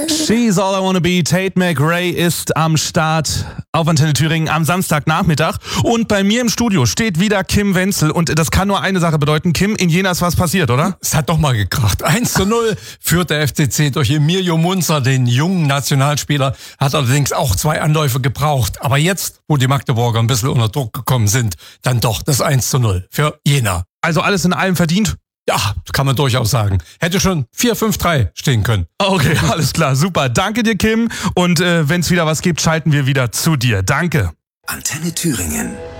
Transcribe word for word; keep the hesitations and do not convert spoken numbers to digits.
She's All I Wanna Be, Tate McRae ist am Start auf Antenne Thüringen am Samstagnachmittag. Und bei mir im Studio steht wieder Kim Wenzel. Und das kann nur eine Sache bedeuten. Kim, in Jena ist was passiert, oder? Es hat doch mal gekracht. eins zu null führt der F C C durch Emilio Munzer, den jungen Nationalspieler. Hat allerdings auch zwei Anläufe gebraucht. Aber jetzt, wo die Magdeburger ein bisschen unter Druck gekommen sind, dann doch das eins zu null für Jena. Also alles in allem verdient? Ja, kann man durchaus sagen. Hätte schon vier fünf drei stehen können. Okay, alles klar, super. Danke dir, Kim. Und äh, wenn es wieder was gibt, schalten wir wieder zu dir. Danke. Antenne Thüringen.